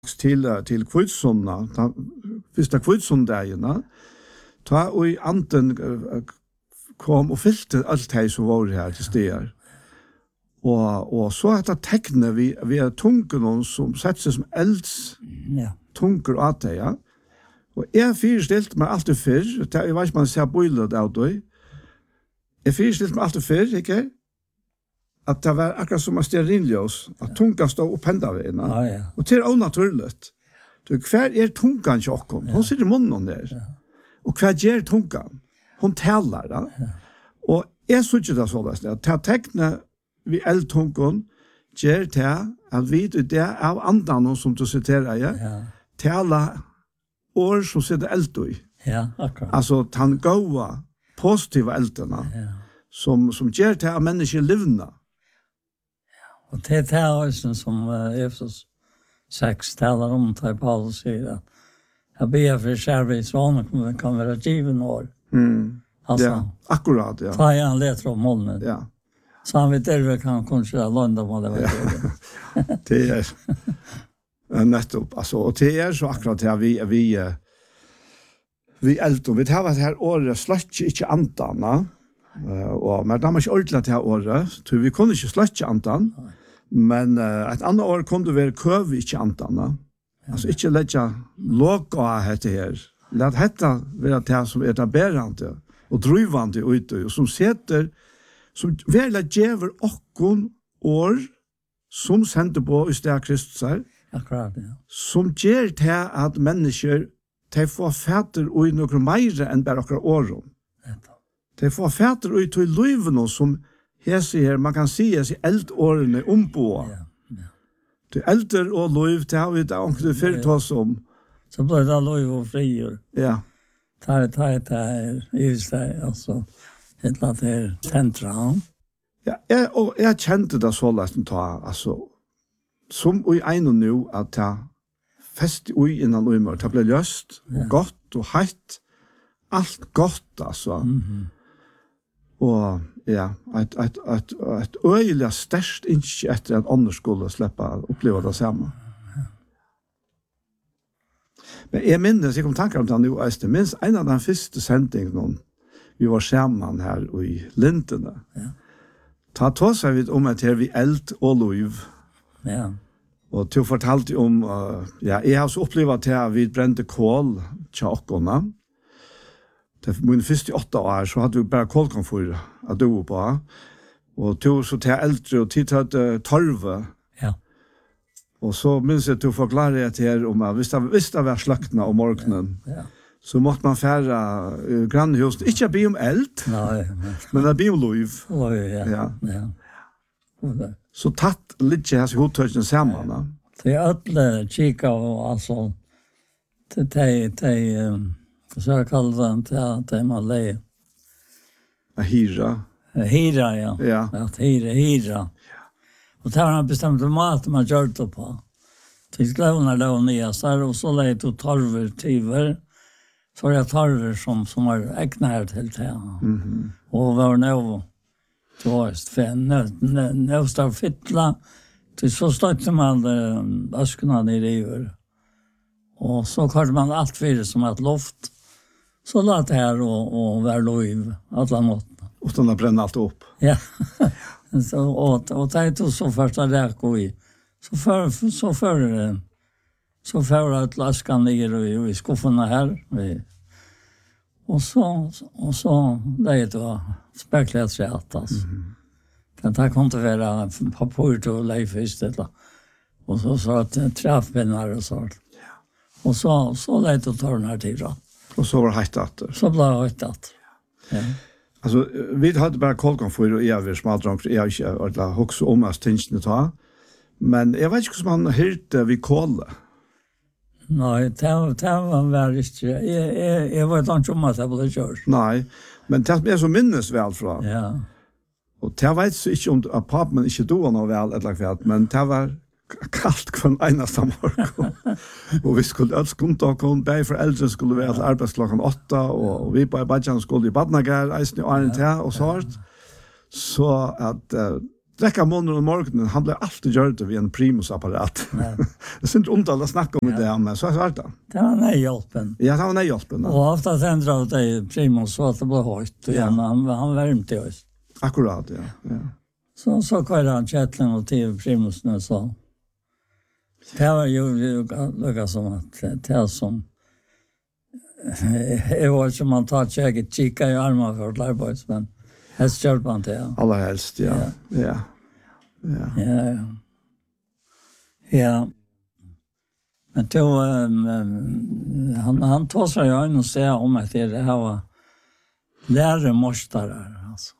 til kvitssunna, första kvitsundagen, ta och i anden kom och fyllde allt det som var här till stegar. Och så att det tecknar vi är tungen som sätter sig som elds tunker och att det, ja. Och jag fyrstilt mig alltid fyrr, jag vet man ser bojlet av det. Jag fyrstilt mig alltid fyrr, ikke? Att det var akkurat som att stearinljus, att tungan stod och pendade vid henne. Ja. Och det är onaturligt. Kvar tungan tjocken? Hon sitter i munnen där. Ja. Och kvar ger tungan? Hon talar. Ja. Och jag såg det så att ta teckna vi eldtungan ger det att vi det av andan som du citerar, ja. Tala ord som sitter eld i. Ja, akkurat. Alltså han goa positiva eldarna. Som ger det av människor livna. Och det är också som Efesos 6 talar om, där Paulus säger att jag ber för kärleksvanen kan vara given år. Alltså, ja, akkurat, ja. Ta han letar om molnen. Ja. Så han vet det kan kanske landa på det. Det är nettopp. Alltså, och det är så akkurat här vi äldre. Vi har det här året slått inte andan. Men det var inte ordentligt det här året. Så vi kunde inte slått andan. Men ett annat år kunde vi köva inte andan. Alltså inte lägga låg av det här. Låt detta vara det som är det bärande och drivande ute. Och som sätter, som väl ger åkken år som sänder på i stället Kristus. Akkurat, ja. Som ger det att människor de får fäder och i några mer än bara några år. De får fäder och i till liven som här man kan säga sig eldårene ombå. Det äldre och liv det har vi det också för oss om. Så blir det liv och friår. Ja. Ta här just det alltså ett lat här centrum. Ja, jag kände det så lätt ta alltså som i en och nu att ta fest i innan nummer det blev löst och gott och hett allt gott alltså. Och ja, ett öjliga störst inte efter att andra skulle släppa uppleva det samma. Men jag minns, jag kom tankar om det nu, jag minns en av de första sändningarna vi var samman här i Lintene. Ta oss vi om att här vi eld och liv. Ja. Och du fortalte om, jag har så upplevt att vi brände kol tjockorna. Det var min första 8 år så hade vi bara kolkomfur att do på. Och du så till äldre och tittade torv. Ja. Och så minns jag att du förklarade att här om att visst det var slakna om morgonen. Ja. Så måste man färra grannhus, inte be om eld. Nej. Men det be om liv. Ja. Så tatt lite här så hotöjden samman. Det är alla kika och alltså så jag kallar det man lä. Hira. Hira, ja. Ja. Att hira. Och tar han bestämt mat man gör det på. Till glömnar då nya så och så lät och torver tiver. Så jag torver som har ägnar till det. Och var nog då är nästa fittla. Till så stötte man askarna ner i över. Och så kallar man allt för det som ett loft. Så lät det här och var lov alla mått. Och då bränner allt upp. Ja. och det tog så första räk och i. Så för att laskan ligger i skuffarna här. Och så det då speklat sig att alltså. Det här kom inte vara papper och liv istället. Och så att träffpinnar och sånt. Och så lät det ta den här tiden. Och så var det hejtat. Så blev det hejtat. Ja. Alltså, vi hade bara kolkomfur och jag var smadrank. Jag har inte också om att tingene ta. Men jag vet inte hur man hörde vid kola. Nej, det var väldigt inte. Jag var inte om att det blev kört. Nej, men det är så minnes väl från. Ja. Och det vet så inte om att pappan inte då var väl eller kvart, men det var kallt från ena morgon. Och vi skulle ölskunta kom bäj för äldre skulle vara till arbetsklockan 8 och vi på Badjan skulle i Badnagar eisen i Arnta och sånt. Så att drekka månader om morgonen, han blev alltid gjort det vid en primusapparat. Det är inte ont att snacka om det, men så är det. Det var nejhjälpen. Ja, det var nejhjälpen. Och ofta tändra åt dig primus så att det blev höjt. Ja. Han värmte oss. Akkurat, ja. Så kvar han kättlen och till primus nu så. Det var ju lukka som att det som det var som man tar tjäket kika i armar för att lära på oss, men helst kört man till, ja. Allra helst, ja. Men då, han tar sig ju och säger om att det här var läremåstarar, alltså.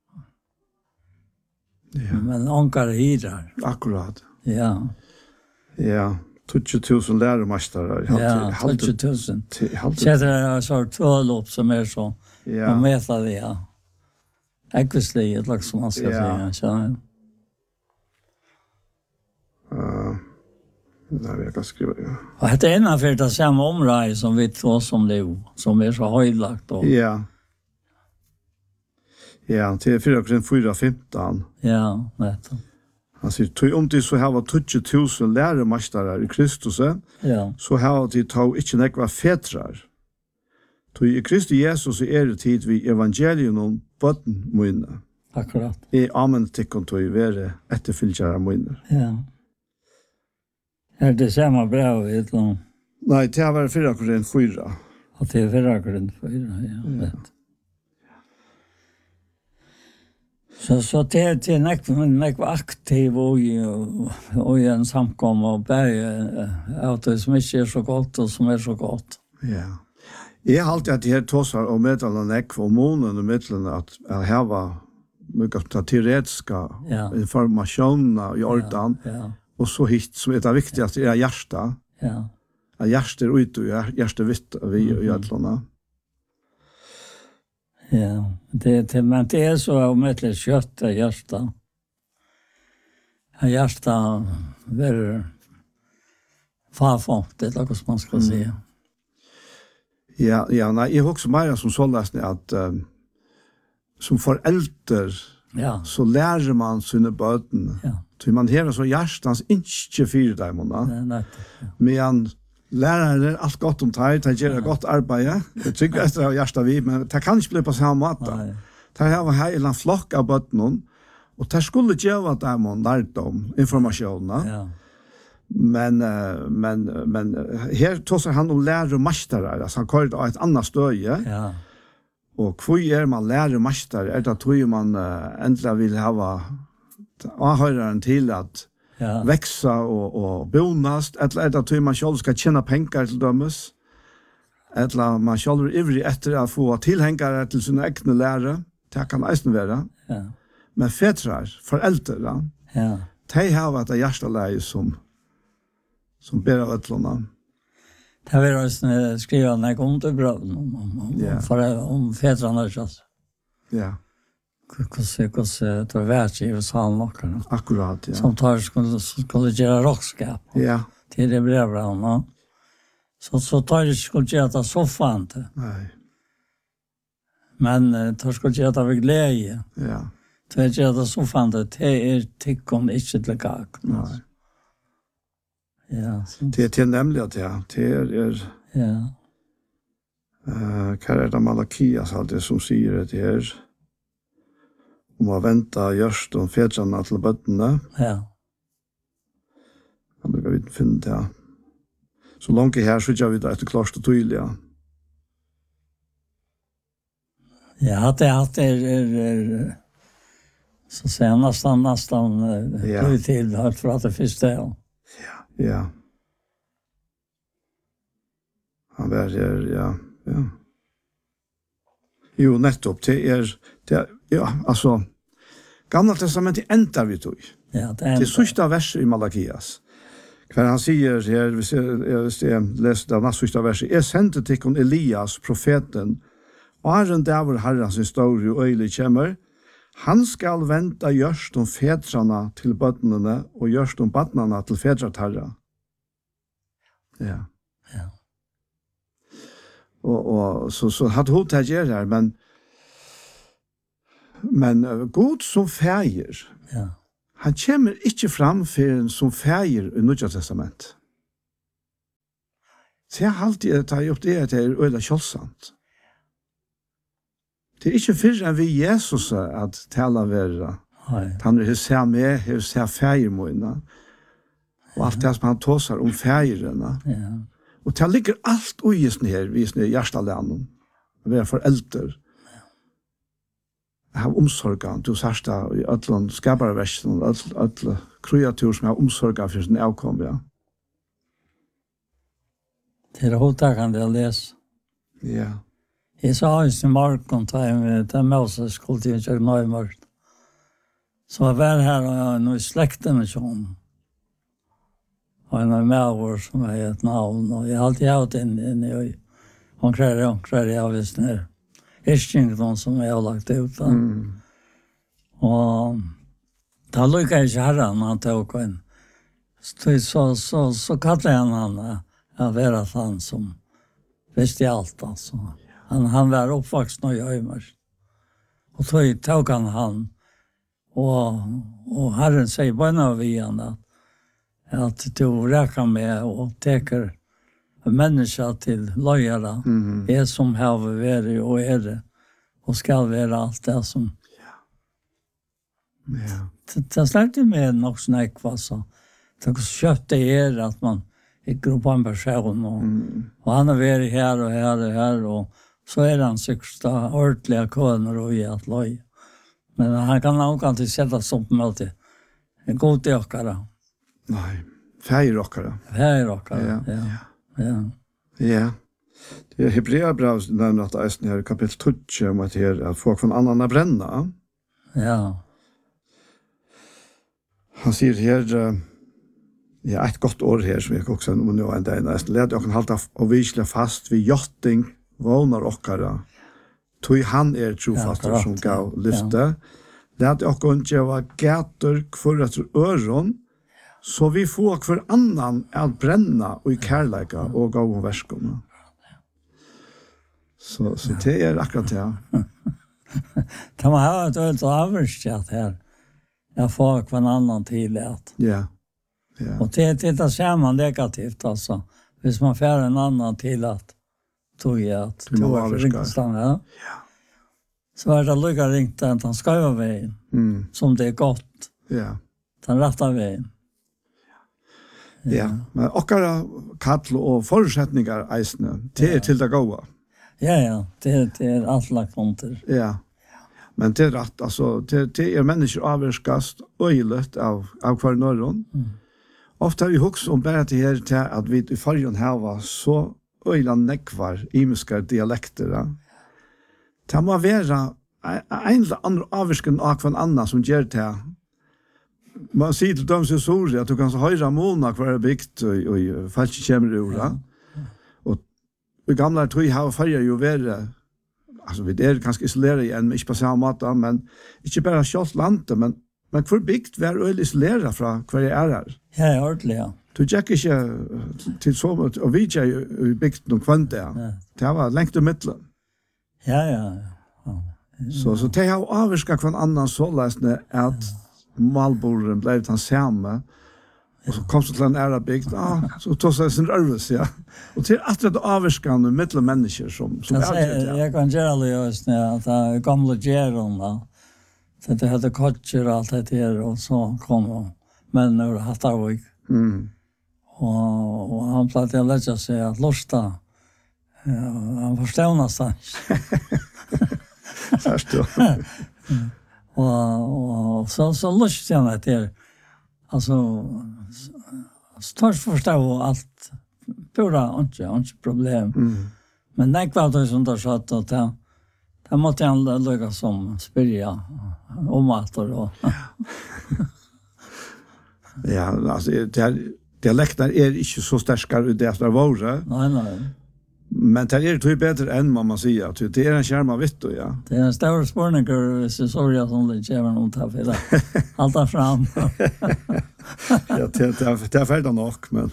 Ja. Men ankar hidrar. Akkurat. Ja. Ja, 20.000 läromästare. Ja, 20.000. Sätter jag så tvålopp som är så. Ja. Och mäta det, ja. Äckvislig, ett lag som man ska säga. Så. Nej, jag kan skriva, ja. Och det är innanför det samma område som vi två som det som är så höjlagt. Och... Ja. Ja, till 4:15. Ja, vet du. Alltså, om det så här var 20.000 läromästare i Kristus, så har de tog inte nekva fetrar. I Kristus Jesus är det tid vi evangelien om bøtten. Akkurat. Amen tikkon tog være etterfylgjara munner. Ja. Är det samma brev vet du? Nej, det var 4:4. Och det är 4:4, ja. Vet. Så det är nekva aktiv och en samkom och bär att det som inte är så gott och som är så gott. Ja. Jag har alltid att det här tåsar och meddelar nekva och månen och meddelar att här var mycket teoretiska informationer i ordan. Ja. Och så hit som är det viktigaste är hjärta. Ja. Hjärta är ute och hjärta vitt vi i ödlorna. Ja, men det är så om ett kött är hjärta. Hjärta är farfångt, det är något som man ska säga. Ja, nej, jag har också mer som så läst att som förälder så lär man sina böten. Ja. Så man har så hjärtans inte fyra dagar. Men läraren är allt gott om tid, det gör gott arbete. Jag tycker att det är hjärta vi, men det kan inte bli på samma måte. Det här var här en flock av bötnen, och det skulle göra dem lärdom, informationen. Ja. Men här tar han om läromästare, alltså han kallar det ett annat stöje. Ja. Och hur man läromästare? Är det att man äntligen vill ha avhöraren till att växa och bonast, eller att man själv ska tjäna pengar till dömes, eller man själv är ivrig efter att få tillhängare till sina egna lärare, det kan nästan vara. Ja. Men fetrar, föräldrar, de har ett hjärtaläge som ber av ödlorna. Det var också skriva när jag kom till bröden om fetrarna. Ja. Hur tar värt i salen också. Akkurat, ja. Som tar skulle göra rockskap. Ja. Till det brevbrävna. Så tar det skulle göra soffan. Nej. Men tar skulle göra det vid glädje. Ja. Tar göra soffan, det är tyckon inte till kak. Nej. Ja. Det är nämligen att det är... Ja. Här är det Malakias alltid som säger det här. Om att vänta görst och fädrarna till bötterna. Ja. Jag brukar vi finna det. Så långt här så gör vi det efter klart och tydligt. Ja, det är så att säga nästan till för att det finns det. Ja. Han väljer, ja. Jo, nettopp, det är alltså, Gamla testamentet ändrar vi tog. Ja, det är sista vers i Malakias. För han säger här, hvis jag läser den sista versen, jag sände till Elias, profeten, och Aaron där Herrens historia och öjlig kommer. Han skall vänta görst om fädrarna till bötterna och görst om bötterna till fädrat herra. Ja. Och så hade hon det här, men God som färger. Ja. han kommer ikke fram for en som feir i Nya Testament. Så jeg har alltid tatt opp det at det er øyla kjølsamt. Det er ikke fyrre enn vi Jesus at tala være. Han er se med, har se feirmåene. Og alt det som han tåsar om feirene. Ja. Og det ligger alt ugisne her, vi er hjertalanen. Vi er foreldre. Jeg har omsorget, du sørst da, i alle skaparversen, alle kreatur som har omsorget for sin avkom, ja. Det er hodtakende å lese. Ja. Jeg sa hans i marken, til Moses skulle til å kjøre nøymørkt. Så jeg var her og nå i slekten med sånn. Og en av med som er et navn, og jeg har alltid hatt inn i omkring jeg visst ned. Iskington som jeg har lagt ut. Og da lykket jeg ikke herren han tok inn. Så kallte han å være han som visste alt, altså. Han var oppvaksen og gjøymer. Og så tok han, og herren sier bare vi han at du räkar med og teker mennesker til løyere, som har vært og det, og skal være alt det som. Ja. Det starter med nok snakk, altså. Det kjøpte at man ikke på en person, og han har vært her og her og her, og så han sikkert ordentlige køner og i at løy. Men han kan nok alltid sette sånn på måte. En god til dere. Nei, feir dere. Feir dere, ja. Ja. Det er Hebreabrev nevner at det er kapittel 12 om at her at folk fra annan brenna. Ja. Han sier her, et godt år her som jeg også må nå en dag nesten. Led dere halta og virkelig fast ved jotting, vånar okkara. Tog han trofastor som gav lyfte. Led dere gjøre gater for etter øron, så vi får hver annan at brenna og i kærleika og gav og verskene. Så det er akkurat det. Det må ha et øyelt avgjørstjert her. Jeg får hver annan tillet. Ja. Og det ser man negativt, altså. Hvis man får en annan tillet, tror jeg at du må avgjørstjert. Ja. Så er det lykka ringt at han skal jo veien, som det er godt. Ja. Den rette veien. Ja, men okkara kall og forutsetningar eisne, det til det gåa. Ja, det er alt lagt under. Ja, men det er rett, altså, det er mennesker avvirskast øylet av hver norron. Ofte har vi hukst om bare til her til at vi i fargen hava så øyland nekvar imiskar dialekter. Det må være en eller annen avvirsken av hver annan som gjør det. Man sier til dem som sår at du kan så høyre måneder hver er bygd og falsk kommer ur. Og i gamle tog har farger jo vært, altså vi er ganske isoleret igjen, men ikke på samme måte, men ikke bare kjølt landet, men hver bygd var øyelig isoleret fra hver jeg er her. Ja, ordentlig, ja. Du gikk ikke til så måte, og vi gikk i bygd noen kvante, det var lengt i midtelen. Ja. Så det har avvirsket hver annan så løsende at Malboren blev han samme, og så kom så til en æra bygd, så tog seg sin rørvelse, ja. Og til at det avvirskende mittel mennesker som jeg kan gjøre det just at det er gamle gjeron, så det hadde kotsjer og alt det her, og så kom menn ur Hattarvik. Og han platt jeg lette seg at Lorsta, han forstod nesten. Forstod. Og så lyst jeg meg til, altså, størst forstå alt, pura, ikke problem. Men det var det som det satt, og det måtte jeg lykke som spyrja om alt og Ja, altså, dialekter er ikke så sterskere ut det efter våre. Nei. Men det er tog bedre enn man sier, at det er en skjerm av vitt, ja. Det er en større spørninger hvis jeg så som det kommer noen til for det. Alt er fram. Ja, det er ferdig nok, men...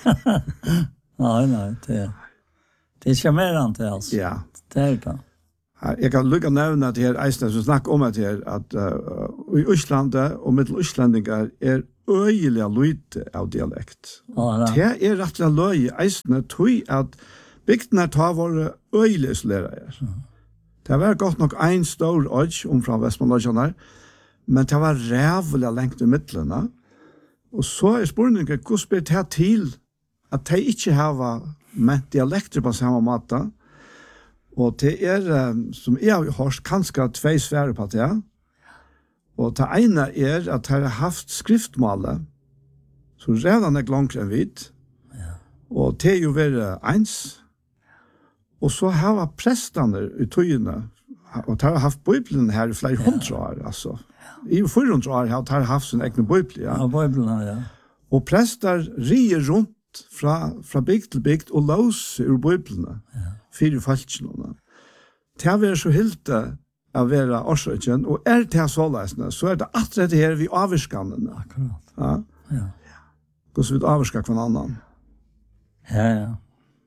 Nei, det er charmerende, altså. Ja. Det er det. Jeg kan lykke nevne at her eisene som snakker om at her, at i Østlandet og middel Østlandingar øyelig lite av dialekt. Det rett og løy eisene tog at bygdene tar våre øyelig isolerere. Det var godt nok en stor øy fra Vestmanløsjene, men det var rævlig lengt i midtlene. Og så spørningen, hvordan blir det til at de ikke har med dialekter på samme måte? Og det som jeg har hørt, kanskje 2 svære på det. Og det ene at de har haft skriftmålet, så redan langt enn vidt. Og det jo vært ens. Og så har prestene i tøyene, og de har haft Bibelen her i flere 100 år, altså. I 400 år har de haft sin egen Bibel, ja. Ja, Bibelen, ja. Og prester rier rundt fra bygd til bygd og låser ur Bibelene. Ja. 4 falskene. Det har vært så helt av være årsøkjen, og det såleisene, så det at det her vi avvirskene. Akkurat. Ja. Hvordan vi avvirsker hver annan. Ja.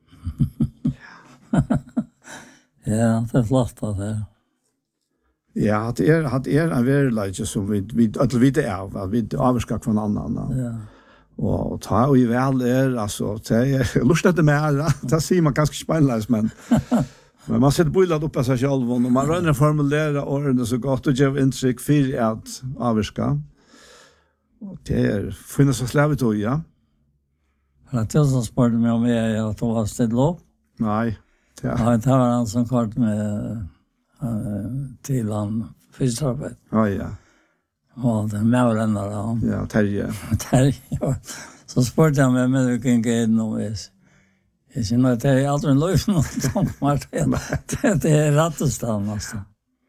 Ja, det flott at det. Ja, det en verilegge som vi av, at vi avvirsker hver annan. Ja. Og ta og i vel altså, det lust etter mer, det sier man ganske spennleis, men man setter bøylet opp av seg selv, og man rønner å formulere årene så godt, og gjør inntrykk for at avvirka. Og det finnes så slavet også, ja. For at jeg så spørte meg om jeg at du var stedet opp. Nei. Ja, det var han som kort med til han fysioterapeut. Ja. Og det med hverandre da. Ja, Terje. Terje. Så spurte jeg meg med hvilken gøyden om jeg kjenner at det aldri en løy noe som det rettestand, altså.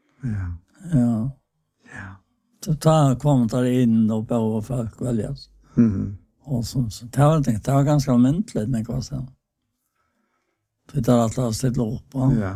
Ja. Så ta kommentarer inn og på og folk velges. Og så det var ganske almindelig, men hva sånn. Det er at det har stilt opp. Ja.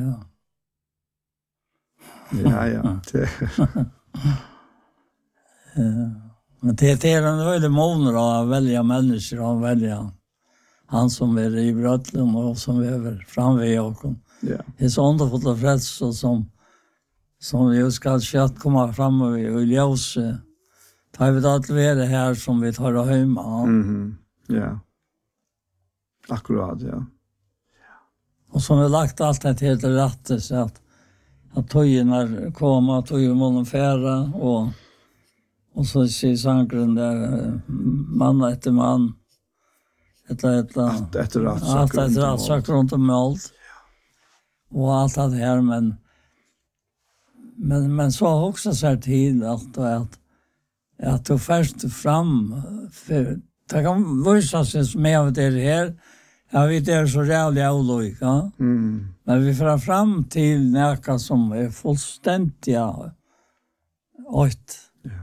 Men det en veldig måneder å velge mennesker og velge han som i brøtlen og som er framme i åken. Det så underfullt og freds og som vi skal kjøtt komme framme i ljøse. Da vi da til være her som vi tar og hjemme. Ja. Akkurat, ja. Og som vi lagt alt det til rette, så at tøyene kommer, tøyene må fære, og så sier sangren der, mann etter mann, etter rett sagt rundt om alt, og alt det her, men så har også sett tid at du først fram, det kan vise seg med av det her, ja, vi så rævlig avløyk, ja. Men vi får fram til næka som fullstendig øyt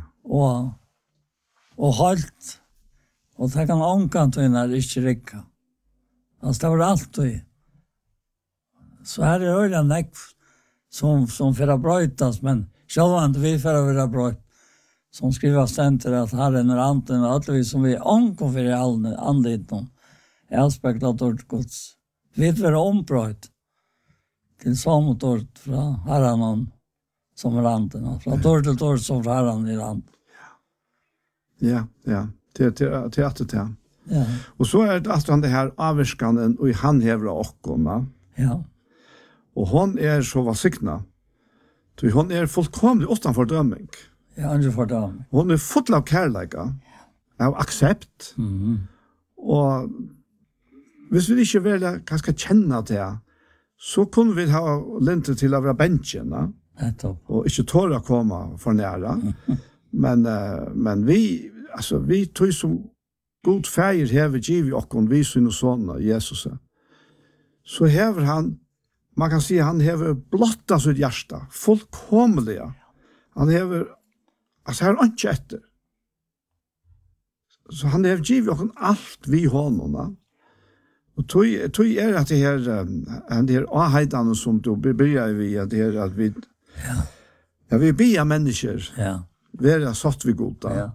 og holdt. Og det kan omkantøyner ikke rikka. Altså, det var alt vi. Så her øyne nekk som får brøytas, men sjølvand vi får være brøyt. Som skriver stenter at her anten, og alle vi som vi omkom for i anledning. Aspektet av Gods. Vi vil ombrøyt til samme dård fra herren som randen. Fra dård til dård som herren i randen. Ja. Til at det. Ja. Og så det at han det her avvirskende og han hever åkkene. Ja. Og hon så vassikna. Hon fullkomlig utenfor døming. Ja, han for døming. Hon full av kærleika. Av aksept. Og hvis vi ikke vil kanskje kjenne det, så kunne vi ha lintet til å være bensjen, og ikke tåre å komme for nære. Men vi tog som god feir hever givet okken, vi synne sånne, Jesus. Så hever han, man kan si han hever blottet sitt hjerte, fullkomlig. Han hever, altså her er ikke etter. Så han hever givet okken alt vi håndene. Og tog at det her avheidene som du begynner vi, at det her at vi vi blir mennesker, være satt vi god da.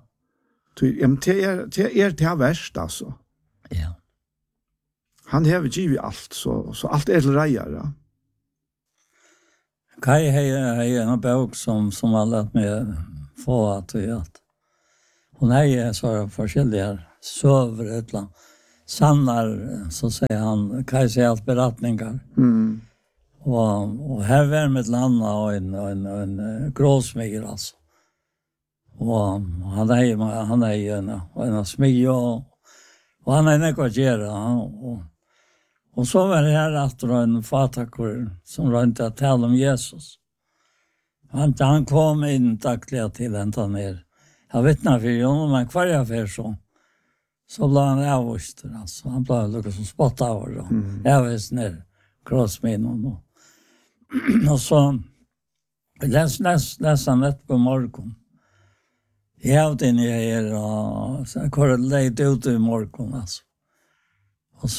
Det er verst, altså. Ja. Han har givet alt, så alt til reier. Kai har en bok som har lagt meg få att göra. Hon är så forskjelliga söver ett land. Sannar, så säger han, kajsalt berättningar. Och här var med ett land och en gråsmiger alltså. Och han är en smyg och han är nekva gera. Och så var det här att en fatakor som rönte att tala om Jesus. Han kom in dagliga till en ner. Jag vittnar för honom, men kvar jag för så blev han avvist. Alltså. Han blev lukket som spott av och avvist ner krossminnen. Och så läs han ett på morgon. Jag hade inne här och så jag kunde lejt ut i morgon. Alltså. Och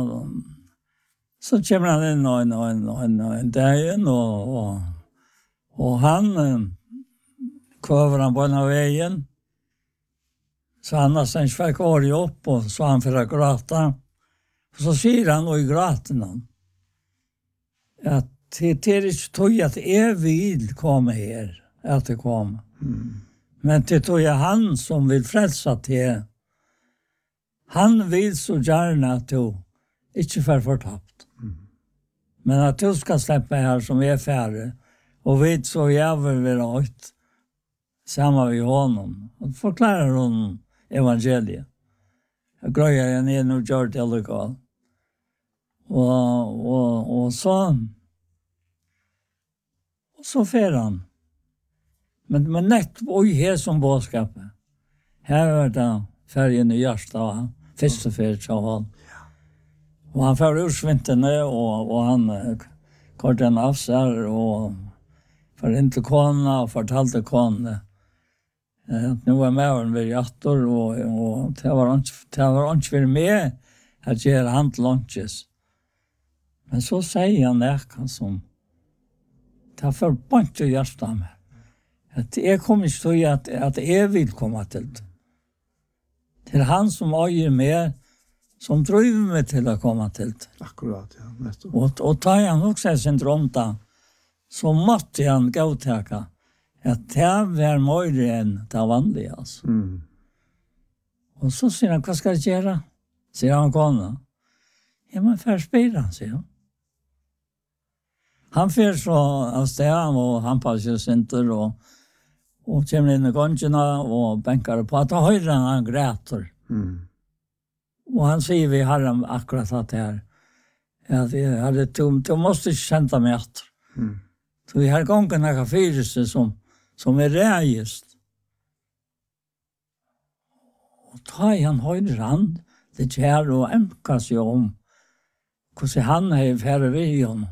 så kommer han in en dag och han köver han på en av vägen. Så han nästan fick året upp och så han för att gråta. Och så säger han och i gråten att det är inte tog att jag vill komma här. Att det kom. Men det tog jag han som vill frälsa till. Han vill så gärna att du inte får förtapt. Men att du ska släppa här som är färre. Och vet så jävlar vill ha ett. Samma vid honom. Och förklarar honom evangeliet. Jag gröjar jag ner och gör det legalt. Och så fer han. Men nett oj här som bådskapet. Här var det färgen i Gärsta. Första färg sa han. Och han får ursvinterne och han kortade en avsär och för inte kona och fortalte kona. Nu var med vid hjärtor och det var inte för mig att göra han till lunches. Men så säger han det som det har förbundet till hjärtat med. Att jag kommer inte till att jag vill komma till det. Det är han som äger mig som driver mig till att komma till det. Akkurat, ja. Och tar han också sin drömta så måste han godtäcka att det var möjligt än det vanliga. Alltså. Och så säger han, vad ska jag göra? Säger han kona. Ja, men först ber han, säger han. Han får så av sted och han passar sig inte och kommer in i gångerna och bänkar på att höra han gräter. Och han säger vi har akkurat att det här. Du måste känna mig efter. Så vi har gången några fyrelse som är rägist. Och tar han höjder han det här och ämkar sig om hur han är färre vid honom.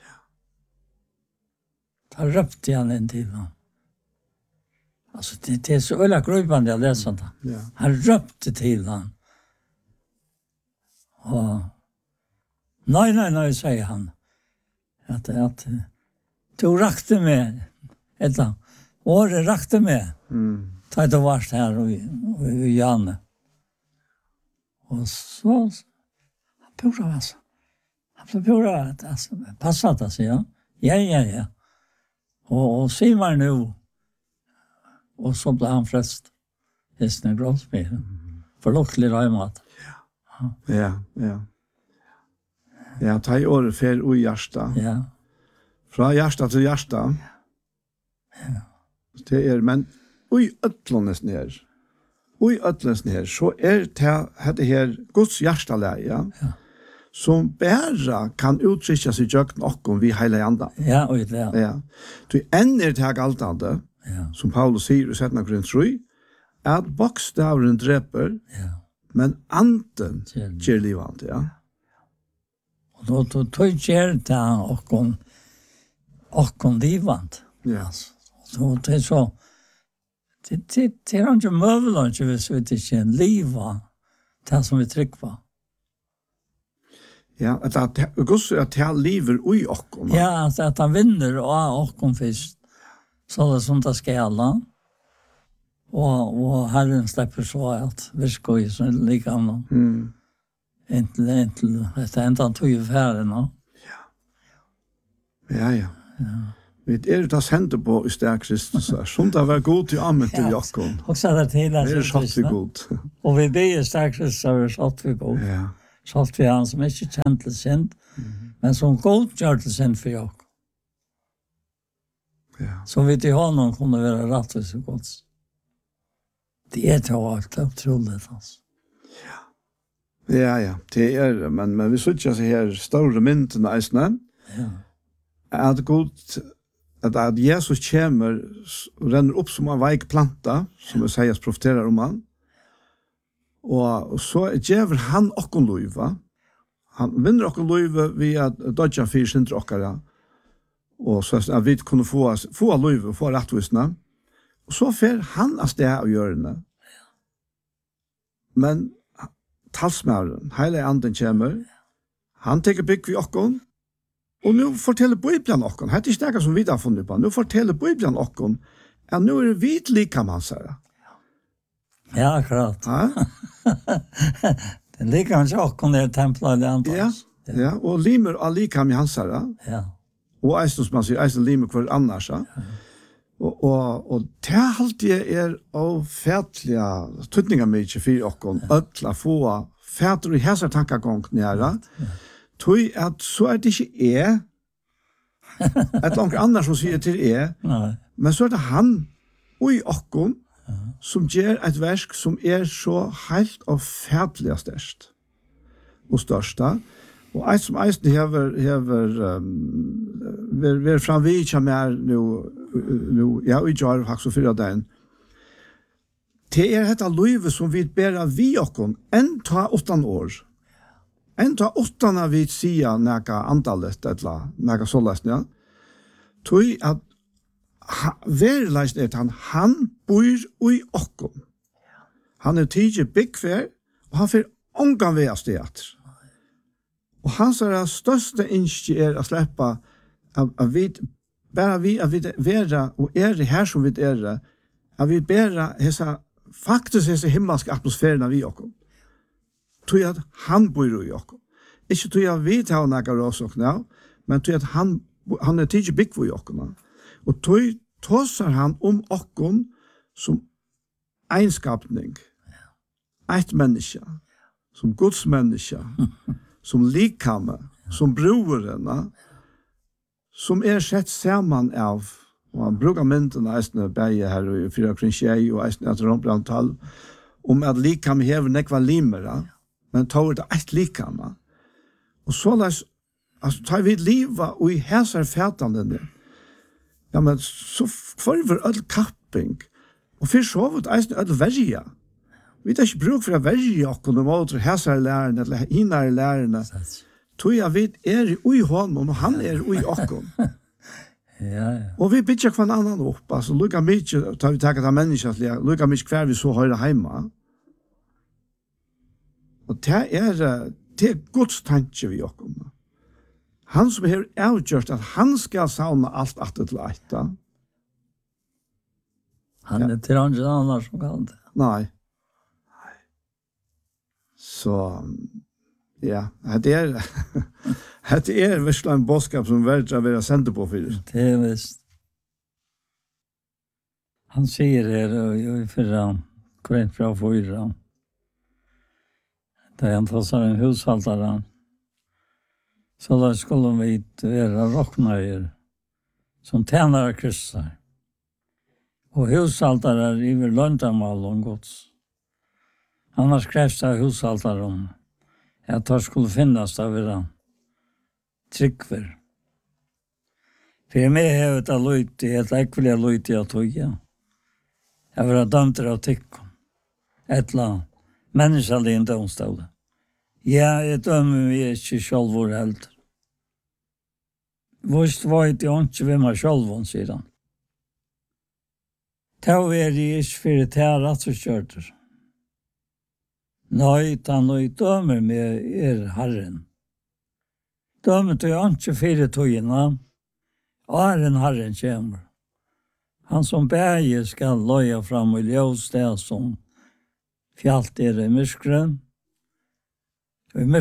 Då röpte han en till honom. Alltså det är så ölla gröpande jag läser det. Ja. Han röpte till honom. Och nej, säger han. Att du rakte med. Eller, året rakte med. Ta det vart här och Janne. Och så han pura alltså. Han blev pura alltså passat alltså ja. Ja. Och se var nu. Och så blev han frälst. Hästen gråsmiren. Förlocklig röjmat. Ja. Ja, ta i året för och hjärsta. Ja. Fra hjärsta till hjärsta. Ja. Det är, men oj ötlånes ner. Så det här Guds hjärtaläge. Ja. Som bara kan uttrycka sig i köken och vi hela anda. Ja, och det. Ja. Du änner det här galtande. Ja. Som Paulus säger i Sättna Korint 3. Att bokstavren dräper. Ja. Men anden ger livande, ja. Och då tog ger det och livande. Ja. Så det är så det är inte möjligt hvis vi inte en liva det som vi trycker på. Ja, att Guds att det lever i oss. Ja, att han vinner och kom först. Så det som det ska alla. Och Herren släpper så att vi ska ju så lika någon. Inte det ända tog ju färden. Ja. Vi det tas händer på i stället Kristus. Som det var god till amen till Jakob. Och så där till Det är satt vi god. Och vi ber stället Kristus så är satt vi god. Ja. Satt vi han som inte känt till synd, men som god gör till synd för Jakob. Ja. Så vi till honom kunde vara rättvis och gods. Det är tillagt otroligt alltså. Ja, det är men vi söker så här stora mynden äsna. Ja. Att god att Jesus kommer och renner upp som en veik planta, som Esaias profeterar om han. Og så gjør han okkon løyva. Han vinner okkon løyva via dodja fyrir sindre okkara. Og så at vi kunne få løyva, få rettvisna. Og så fer han av sted å gjøre det. Men talsmæren, hele anden kommer, han teker bygg vi okkon, og nu forteller Bibelen okkon, det er ikke det som vi har funnet på, nu forteller Bibelen okkon, at nu er vi lika mansere. Ja, akkurat. Ja? Det ligger han okkon der templet i antas. Ja, og limer av lika med hansere. Ja. Og eisen som man sier, eisen limer hver annars. Ja. Og det er alltid av fætlige tydninger mye for okkon, øtla få fæter i hæsar tankagång næra. Tøy at så er det ikke et langt annars som sier til men så er det han og i okkon som gjør et versk som er så helt og fætlig størst og størsta. Og et som eisen vi framvid kommer nu, ja, og i jar faktisk og fyra dagen. Det er dette løyve som vi bærer vi okkon enn ta 8 år. Enn ta 8 år vi sier næga andalet, eller næga sålest, ja. Tøy at verleisen er at han bor i okkon. Han er tidlig byggfer, og han får ångan ved stedet. Og hans største innskje er å slippe at vi bare vi være og det her som vi det, at vi bare faktisk hese himmelske atmosfæren vi okkon. Tøy at han bor i okkon. Ikke tøy at vi tar nægge rås okkon, men tøy at han er tidlig bygg i okkon. Og tøy tåser han om okkon som einskapning. Eit menneske. Som Guds menneske. Som likame. Som broren. Som sett saman av, og han brukar mynden eisne beie her i 4:6 og eisne etter Rombrand 12, om at likame hever nekva limera, men tar det eit likame. Og så tar vi liva og i hæsar fætandene. Ja, men så kvarver öll kapping, og fyrir så vidt eisne öll verja. Vi tar ikke bruk for å verja okkur om åter hæsar lærerne, eller hinar lærerne, tog jeg vet i honom, og han i okkon. Ja. Og vi bytja hver annan opp, altså lukka mykje, tar vi takket av menneskelig, lukka mykje hver vi så høyre heima. Og det er Guds tanke vi okkon. Han som har avgjort at han skal sauna alt til eita. Han er til han ikke annars som kan det. Nei. Så, ja, det er virkelig en bådskap som verdt å være sendt på for. Det er visst. Han sier her, og i fyrra, Korint fra 4, da han tar seg en hushaltare, så da skulle vi være rocknøyer som tjener Kristus. Og hushaltare i vel løndamal om gods. Annars krävs det hushaltare om att det skulle finnas av era tryggver. För mig har det löjt i ett äckliga löjt i att tugga. Jag var dömt av tyckon. Ett land. Människan är inte omstående. Jag dömer mig inte själv vår äldre. Vårt var inte inte vem har själv, säger han. Ta är det inte för det här att så körter. Nei, han dømer med Herren. Dømer til ikke 4 togene, en Herren kommer. Han som bæger skal løye fram og ljøs det som fjalt i myskren,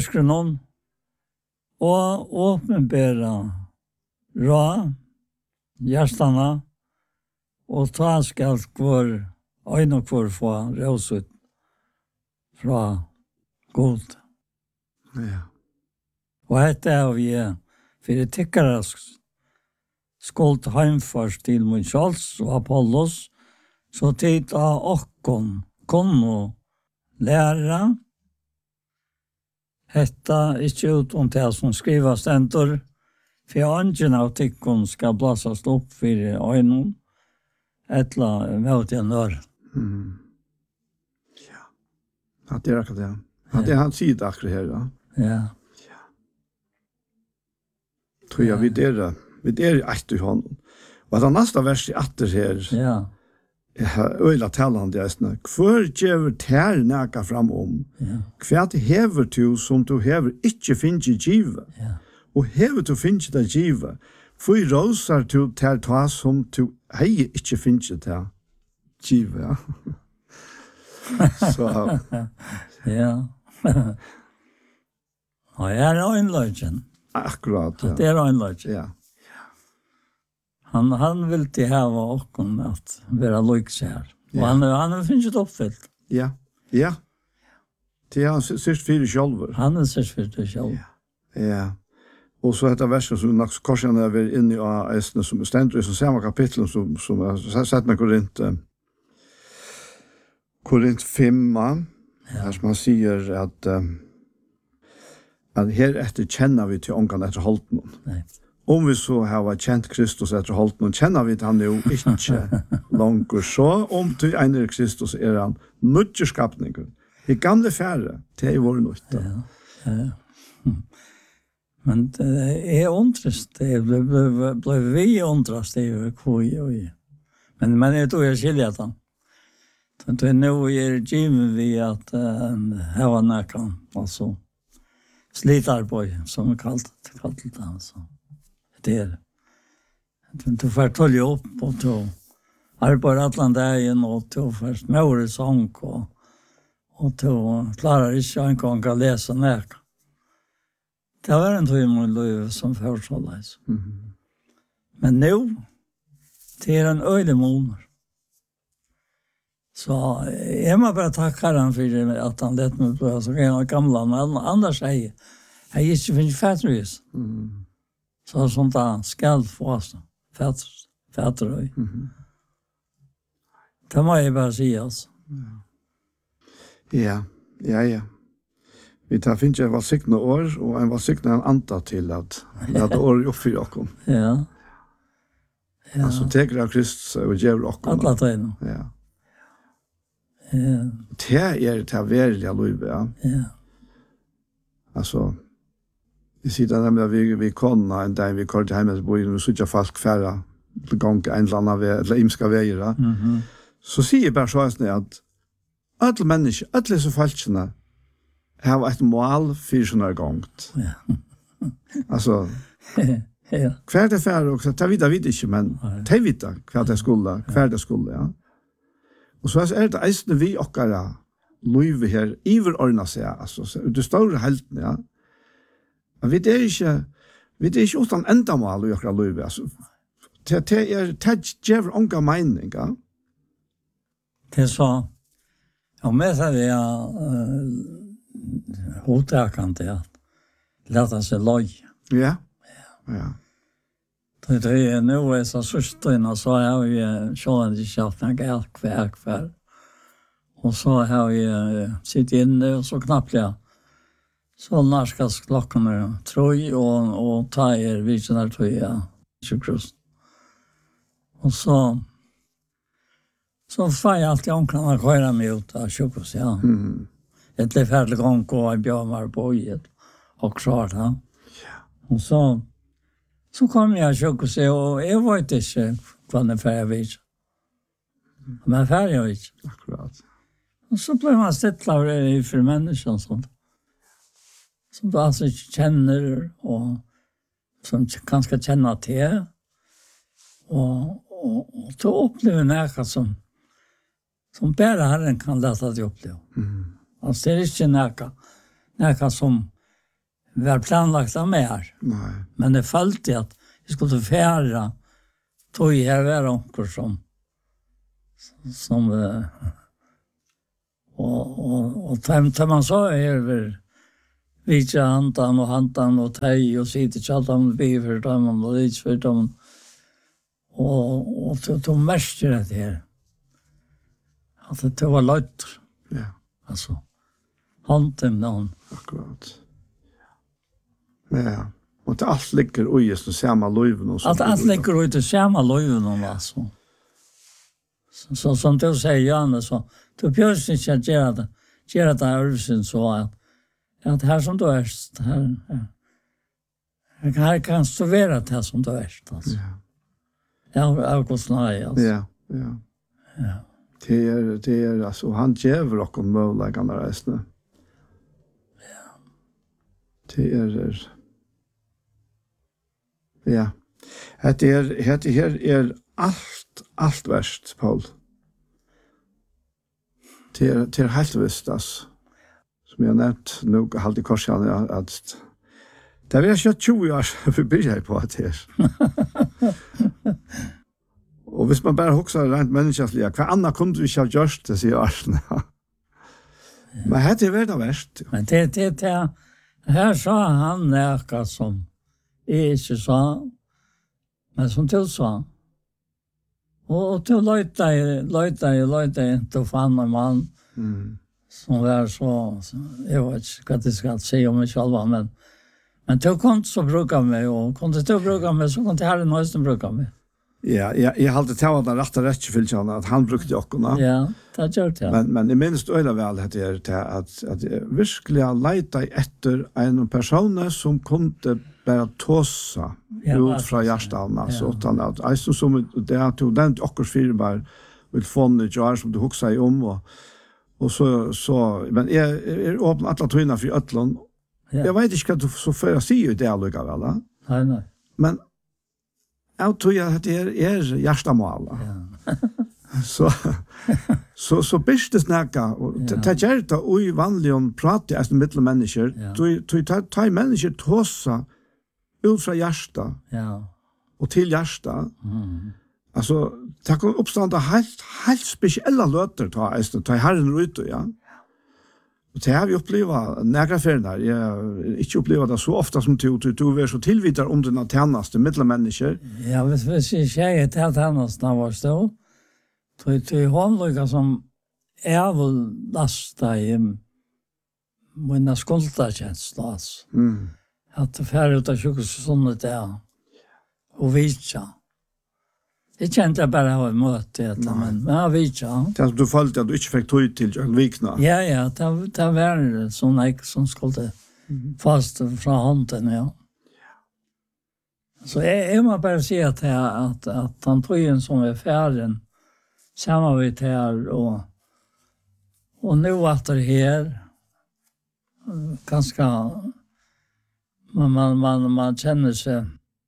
og åpenbære rå, hjärtarna och ta ska kvar ögon kvar få råsut från god. Ja. Och detta är vi för det tycker skuld heimfars till min Charles och Apollos så tid av okkon konno lära hetta ikke ut om det som skriver stentor for angen av tikkon skal blasast opp for øynene etla møte en ør. Ja. At det akkurat det. At det han sier akkurat her, ja. Ja. Tror jeg vi er etter hånden. Og det neste vers i atter her, Ja. øyla talande gjestene, hver gjør tær næka fram om, hva hever du som du hever ikke finnes givet, og hever du finnes det givet, for råsar du tær ta som du hei ikke finnes det givet, ja. Så, Ja. Og jeg er øynløgjen. akkurat, ja. Det er øynløgjen. Ja, Han vil til hava okkon at være lykkjær. Og han finnes ikke oppfyllt. ja, ja. Det er han sørst fire sjálfur. Han er sørst for det selv. Ja. Og så dette verset som nok korsen er vi inne i eisene som stendur i som samme kapittel som jeg sett med Korint 5, her som han sier at her etter kjenner vi til ångan etter holden. Nei. Om vi så har kjent Kristus etter holden, kjenner vi til han jo ikke langt så. Om til en Kristus er han nødgerskapningen. I gamle færre, det er vår nødte. Ja. Men det er undrest. Det ble vi undrast det er kvoi. Men jeg tror jeg skiljer den. Det er nå er givet vi at hava nækan, altså slitarboy, som vi kallt det, altså. Det er. Du får tolje opp, og du arbeider atlan dagen, og du får smøre sång, og du klarer ikke en gang å lese nækan. Det var en tog i min liv som førståldes. Men nå, det er en øylig måneder. Så jeg må bare takke han for at han lette meg på så en av gamle, men annars jeg ikke finner fættervis. Så sånt da skal få oss, fætterøy. Det må jeg bare si, altså. Ja. Vi tar finnes en valsikne år, og en valsikne en anta til at år er oppfyrer okken. Ja. Altså, teker av Kristus og gjør okken. Alla tøyne. Ja. Det er det verlige livet, ja. Ja. Altså, vi sier det nemlig at vi konna en dag vi kort hjemme til bojen, vi sier folk færre til gang en eller annen vei, eller imska veier, så sier jeg bare sånn at alle mennesker, alle disse folkene, har et mål for sånne gongt. Ja. Altså, Ja. hver det færre, og det vet ikke, men de vet hva det skulle, hver det skulle, ja. Og så er det eisende vi okkara løyve her, iverordna seg, altså, det store helten, ja. Men vi er ikke utan endamål i okkara løyve, altså. Det gjør unga mening, ja. Det er så, og med det hotakant at leta seg løy. Ja. Det är nu är så systrarna så har vi sjön i schaffen kvar. Och så har vi sitt inne och så knappt ja. Så narskas klockan troj och tager visionar tröja. Sjukrust. Och så får jag alltid omklarna köra mig ut av sjukrust, ja. Ett lefärlig gång och en björmar på i och klart, ja. Och så kom jag och se och jag var inte vad det färg vid. Men färg jag inte. Akkurat. Och så blev man stättlad för människan sånt. Som du alltså inte känner och som kanske känner till. Och då upplever näka som bara Herren kan läsa dig uppleva. Alltså det är inte näka som var planlagt av mer. Nej. Men det följde att jag skulle färra tog här var onkel som och tar man så över vidja hantan och tej och sitter chatten bever dem och lite för dem och to märker det här att det var lätt. Ja. Alltså hanten någon. Akkurat. Ja. Och det allt ligger i just samma löven och så. Allt ligger i det samma löven och alltså. Så som du säger, Janne, så du behöver inte göra det här så att här som du är, här kan studera det här som du är. Alltså. Ja, alltså. Ja. Det är alltså, han ger och möjligheterna resten. Ja. Det är ja. Det här är allt värst, Paul. Det är helt visst, alltså. Som jag nämnt, nu har det korsan att det har kört 20 år för börjar på att det är. Och hvis man bara huxar rent människosliga, hva annan kunde vi inte ha gjort det, sier Arsen. Men det är det värst. Men det här sa han näka som jag inte sa, men som du sa. Och du löjta inte och fann en man som var så, jag vet inte vad det ska säga om mig själva, men du kunde så bruka mig, och kunde du bruka mig så kunde Herren hösten bruka mig. Ja, jag hade tagit den rätta rättfylltjana att han brukte ockorna. Ja, det gör det. Men jag minns öjla väl att det är att virkelig leita efter en person som kunde bara tåsa ut fra hjärtan. Så utan att alltså som det att du den okkurs firmar vill få en jar som du huxar om och så men är öppna alla tvinna för öllon. Jag vet inte vad du så för att se ju det alltså väl. Nej. Men jag tror att det är hjärtamål. Ja. så bäst det snacka och ta hjärta och i vanligen prata as mittelmänniskor. Du ta människor tossa ut från hjärta. Ja. Och till hjärta. Alltså ta kan uppstånda helt speciella löter ta Herren ut ja. Och det har vi upplevt några färder. Jag inte upplevt det så ofta som du är så tillvidare om den tjänaste mittelmänniskor. Ja, hvis jeg sier til at tjenasten var stå, til håndlykker som jeg vil lasta i mine skuldakjensler. At det færre ut av sjukhussundet der, og vitja. Jeg kjente bare å møte det, men jeg vitja. Det du følte at du ikke fikk tog til en vikna? Ja, det var sånn jeg som skulle fast fra hånden, ja. Så jag må bara säga att han tog en som är färden samarbet här och nu att det här ganska man känner sig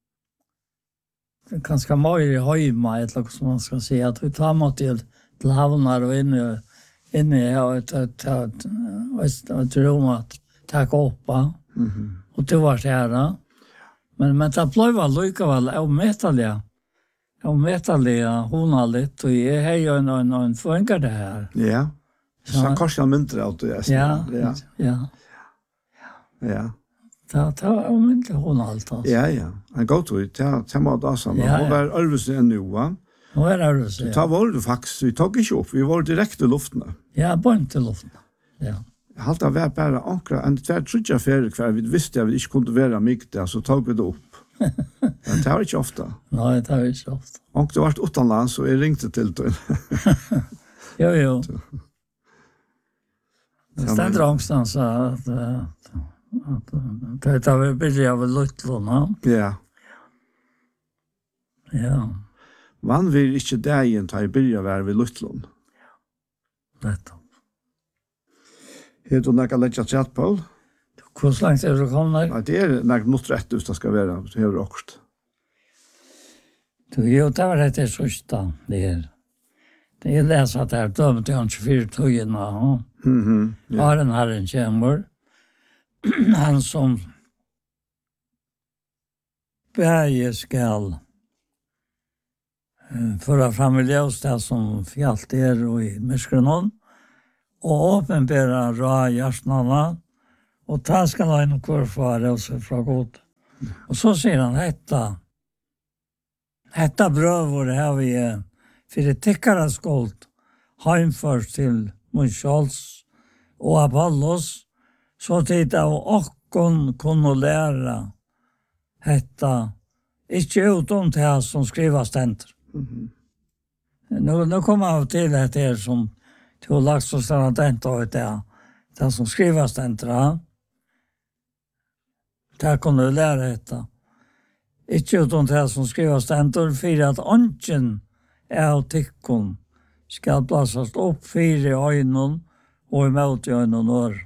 ganska mycket hemma eller som man ska säga att vi tar mot till havnar och inne här och rum att ta upp och det var så här. Men det blev likevel avmetalliga honaligt, og jeg har jo en forvenker det her. Ja, så kanskje han mynter av det. Ja. Det var avmetalliga honaligt. Ja. Han går til det må da sammen. Hun var ærvelse enn nå, va? Hun var ærvelse, ja. Så var det faktisk, vi tok ikke opp, vi var direkte i luftene. Ja, bare til luftene, ja. Jeg halte det var bare akkurat en tredje ferie hver vi visste at vi ikke kunne være mye, så tok vi det opp. Men det var ikke ofte. Nei, det var ikke ofte. Og det var utenlands, og jeg ringte til det. Jo. Det stender angstens at det var billig av Luttlån. Ja. Vann vi ikke dagen til jeg billig av å være ved Luttlån? Nettopp. Har du noe lett chat, Paul? Hvor langt er du kommet? Ja, det er noe mot rett hvis det skal være. Det har du også. Jo, det var det sørste. Det er det at det er dømt i 24 tøyene. Har en herren kommer. Han som bæge skal Föra fram i ljus det som fjalt och i myskrenon och åpenbära ra hjärtnarna och ta ska ha en kvar oss från god. Och så säger han hetta bröver här vi för det täckara skuld heimförs till Munchals och Apollos så tid av okkon kunna lära hetta inte utom det som skrivas ständer. Nu kommer jag till det här som du har lagt så stanna dent av det som skrivas ständer. Det kan du lära detta. Ikke utom det som skrivas ständer för att ånken av tikkon skal plassas upp fyra i ögonen och emot i ögonen år.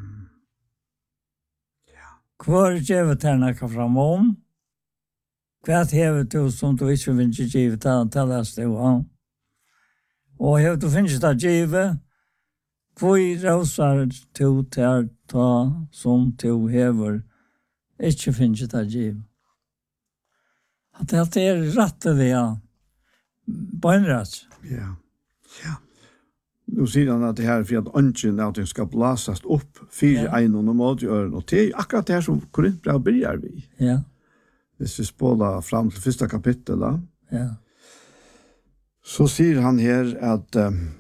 Kvar givet henne kan fram om. Kvart hevet du som du ikke finner givet til det jo. Og hevet du finner det givet, hvor råsar du til ta som du hever ikke finner det givet. At det rettelig bønrett. Ja. Nu sier han at det her for at ånden av det skal blasast opp fire egnon og mål i øren, og det er akkurat det her som Korintbrevet begynner vi. Ja. Hvis vi spåler fram til første kapittel, ja. Så sier han her at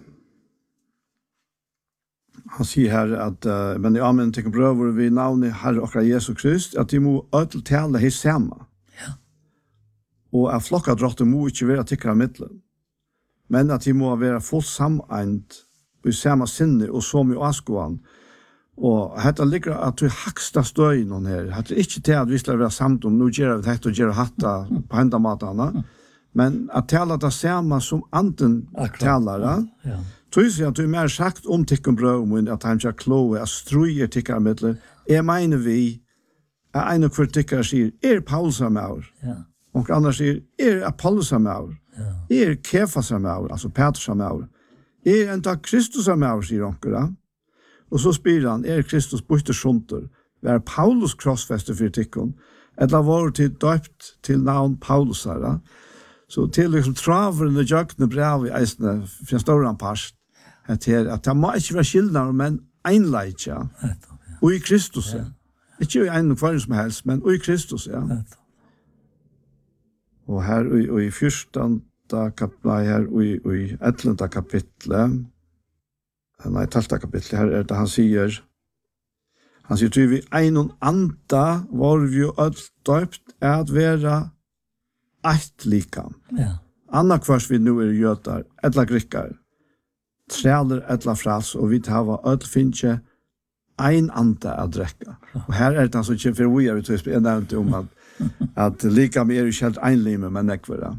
men i amen til brøver vi navnet Herre og Jesus Krist, at de må ødel tale hos samme. Ja. Og at flokkadrotter må ikke være tikkere midtelen. Men at de må være fullt sammeint i samme sinne og som i avskoene. Og dette ligger at du haksta støyen her. Dette er ikke til at vi skal være samt om, nå gjør vi dette og gjør hatta på hendamatene, men at tala det samme som anden taler. Ja. Tror jeg at du er mer sagt om tikkun brøven, at han ikke kloe, at struer tikkere midler. Jeg mener vi, at en og hver tikkere sier, Paulus med Ja. og andre sier, Apollos med ja. Kefas med altså Petrus med enda Kristus med sier onker. Og så spyr han, Kristus bytter sjunter, vær Paulus krossfester for tikkun, eller var til døpt til navn Paulus her. Så til liksom traveren og jøkne brev i eisene, for en stor anpast, at det må ikke være skildner, men einleitja, og i Kristus. Ja. Ikke i en kvar som helst, men og i Kristus, ja. Og her og i 14. kapitlet, her og i 11. kapitlet, nei, 12. kapitlet, her det han sier, tror vi einon anda var vi jo døpt at være eit likam. Ja. Anna kvars vi nu jøtar, etla grikkar, træler etla fras, og vi hava öll finnje ein anda at drekka. Og her det han som kjem for vi har vi nevnt om at likam jo kjelt einlime, men nekvara.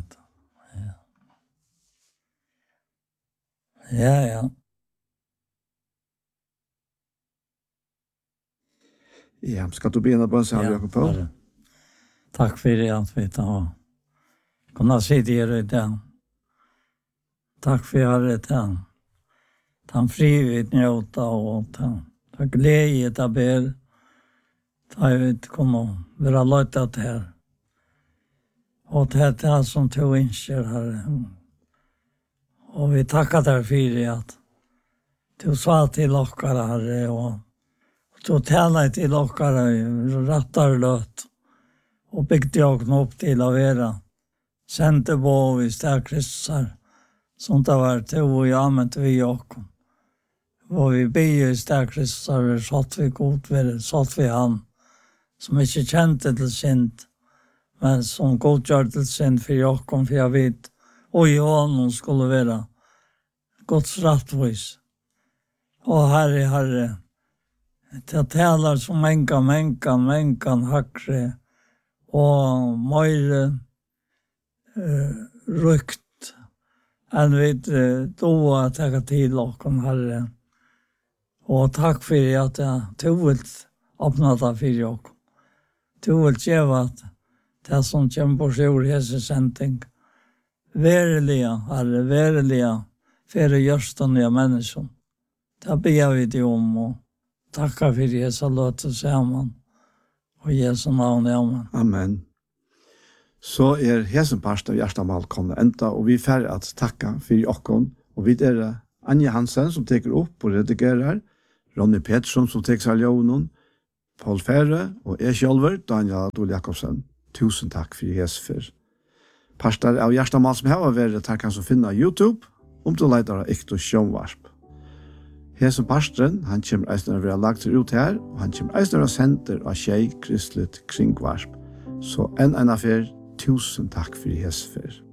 Ja. Ja, skal du begynne på en sang, Jakob Paul? Ja, takk for det, at vi tar kunne sitte her i den. Takk for det, den frivilligt njøta og den glede det ber. Da vi kunne være løytet her. Og det er det som du ønsker her. Og vi takker deg for det, at du sa til dere her, og du taler til dere rettere løt, og bygde jeg opp til å være sendte på hvis det er Kristus som det var til å gjøre med til vi åkken. Og vi ber hvis det er Kristus, satt vi god, satt vi han, som ikke kjente til synd, men som godgjør til synd for åkken, for jeg vet, og i hånden skulle være Guds rettvis. Og Herre, det taler som menkan hakre, og mer rykt enn vi doa takka til okken, Herre. Og takk for at du vil åpne det for okken. Du vil gjøre at det som kommer på sjord hese sending, verilige, Herre, verilige, for gjørsten av mennesker. Det ber vi det om, og tackar för Jesu låt oss sammen. Og Jesu navn, amen. Amen. så hesen parst av hjertemål kommet enda, og vi får at takka for okkon, og vi Anja Hansen som teker opp og redigerer, Ronny Pettersson som teker seg ljøvnen, Paul Fære og Sjølver, Daniel Adol Jakobsen. Tusen takk for hesfer. Parstar av hjertemål som har vært her kan som finne YouTube, du leiter av ekte sjønvarsp. Hesen pastren, han kommer eisner å være lagt ut her, og han kommer eisner å sende av Kristelig Kringvarsp. Så en affær, tusen takk for hesfer.